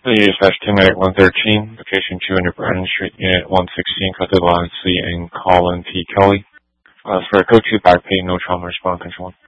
Team Medic 113, location 200 Brandon Street, Unit 116, Custody Line C and Colin P. Kelly. For code 2 back pain, no trauma response, control.